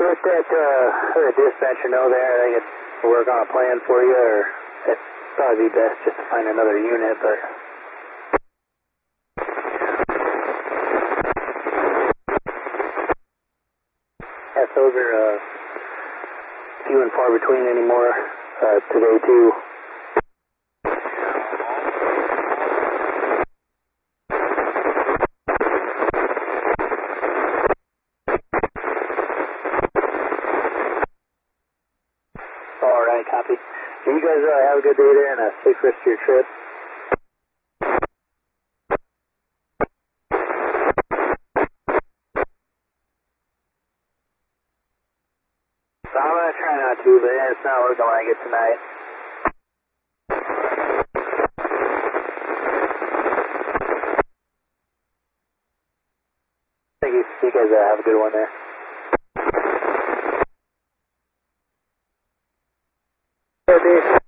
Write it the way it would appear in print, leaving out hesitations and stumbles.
Let that other dispatcher know there. I think we'll work on a plan for you, or it'd probably be best just to find another unit, but... Yes, those are few and far between anymore today, too. All right, copy. You guys have a good day there and a safe rest of your trip. So I'm going to try not to, but it's not looking like it tonight. Thank you. You guys have a good one there. Good day.